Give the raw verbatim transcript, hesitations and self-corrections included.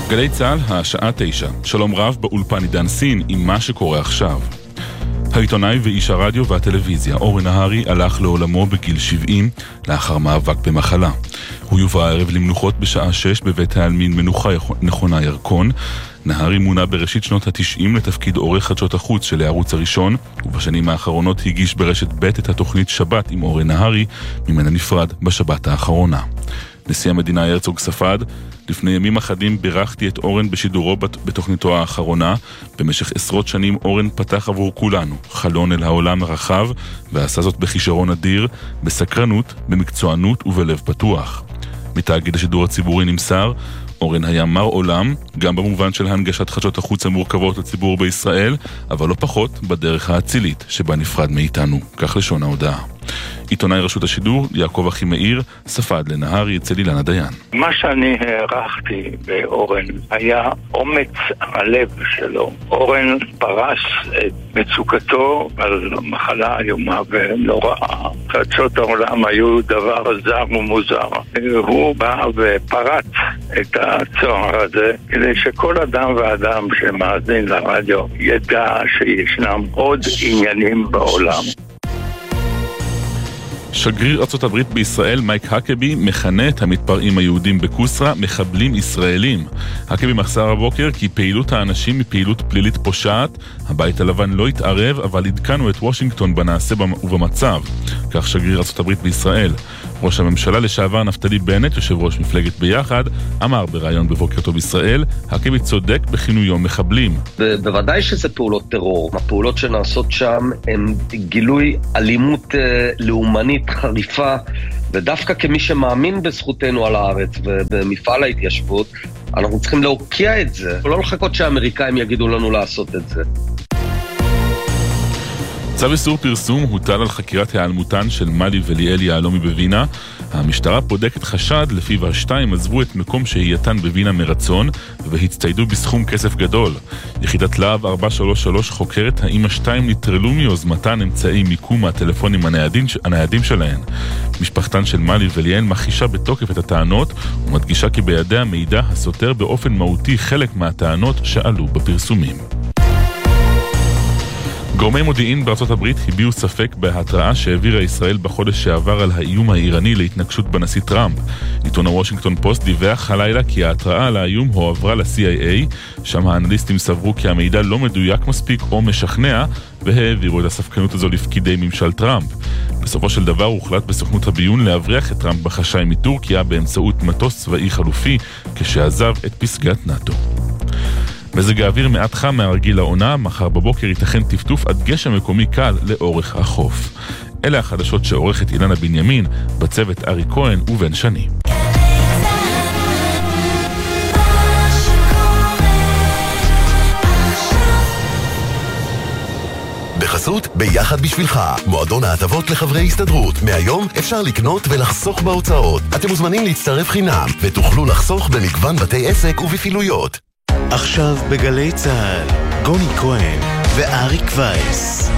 גלי צהל, השעה תשע. שלום רב באולפן עידן סין עם מה שקורה עכשיו. העיתונאי ואיש הרדיו והטלוויזיה אורן נהרי הלך לעולמו בגיל שבעים לאחר מאבק במחלה. הוא יובא הערב למנוחות בשעה שש בבית העלמין מנוחה נכונה ירקון. נהרי מונה בראשית שנות התשעים לתפקיד עורך חדשות החוץ של הערוץ הראשון, ובשנים האחרונות הגיש ברשת ב' את התוכנית שבת עם אורן נהרי, ממנה נפרד בשבת האחרונה. נשיא המדינה הרצוג ספד, לפני ימים אחדים בירכתי את אורן בשידורו בתוכניתו האחרונה. במשך עשרות שנים אורן פתח עבור כולנו חלון אל העולם הרחב, ועשה זאת בכישרון אדיר, בסקרנות, במקצוענות ובלב פתוח. מתאגיד השידור הציבורי נמסר, אורן היה מר עולם, גם במובן של הנגשת חדשות החוץ המורכבות לציבור בישראל, אבל לא פחות בדרך האצילית שבה נפרד מאיתנו. כך לשון ההודעה. עיתונאי רשות השידור, יעקב אחימאיר, ספד לנהרי אצל אילנה דיין. מה שאני הערכתי באורן היה אומץ הלב שלו. אורן פרס את מצוקתו על מחלה איומה ונוראה. חדשות העולם היו דבר זר ומוזר. הוא בא ופרץ את הצוהר הזה כדי שכל אדם ואדם שמאזין לרדיו ידע שישנם עוד עניינים בעולם. שגריר ארצות הברית בישראל מייק הקבי מכנה את המתפרעים היהודים בקוסרה מחבלים ישראלים. הקבי מחסר הבוקר כי פעילות האנשים מפעילות פלילית פושעת. הבית הלבן לא התערב, אבל עדכנו את וושינגטון בנעשה ובמצב. כך שגריר ארצות הברית בישראל. ראש הממשלה לשעבר נפתלי בנט, יושב ראש מפלגת ביחד, אמר בראיון בבוקר טוב ישראל, הקבי צודק בכינויו מחבלים. בוודאי שזה פעולות טרור. הפעולות שנעשות שם הן גילוי אלימות לאומנית חריפה, ודווקא כמי שמאמין בזכותנו על הארץ ובמפעל ההתיישבות, אנחנו צריכים להוקיע את זה, ולא לחכות שהאמריקאים יגידו לנו לעשות את זה. צו איסור פרסום הוטל על חקירת העלמותן של מלי וליאל יהלומי בווינה. המשטרה בודקת חשד לפיו השתיים עזבו את מקום שהייתן בווינה מרצון והצטיידו בסכום כסף גדול. יחידת להב ארבע שלוש שלוש חוקרת האם השתיים נטרלו מיוזמתן אמצעי מיקום מהטלפונים הניידים, הניידים שלהן. משפחתן של מלי וליאל מכחישה בתוקף את הטענות ומדגישה כי בידיה מידע הסותר באופן מהותי חלק מהטענות שעלו בפרסומים. גורמי מודיעין בארצות הברית הביעו ספק בהתראה שהעבירה ישראל בחודש שעבר על האיום האיראני להתנגשות בנשיא טראמפ. עיתון הוושינגטון פוסט דיווח הלילה כי ההתראה על האיום הועברה ל-סי איי איי, שם האנליסטים סברו כי המידע לא מדויק מספיק או משכנע, והעבירו את הספקנות הזו לפקידי ממשל טראמפ. בסופו של דבר הוחלט בסוכנות הביון להבריח את טראמפ בחשאי מטורקיה באמצעות מטוס צבאי חלופי, כשעזב את פסגת נאטו. מזג האוויר מעט חם מהרגיל לעונה, מחר בבוקר ייתכן טפטוף עד גשם מקומי קל לאורך החוף. אלה החדשות שעורכת אילנה בנימין, בצוות ארי כהן ובן שני. בחסות ביחד בשבילך, מועדון ההטבות לחברי הסתדרות. מהיום אפשר לקנות ולחסוך בהוצאות. אתם מוזמנים להצטרף חינם ותוכלו לחסוך במגוון בתי עסק ובפעילויות. עכשיו בגלי צהל, גוני כהן ואריק וייס.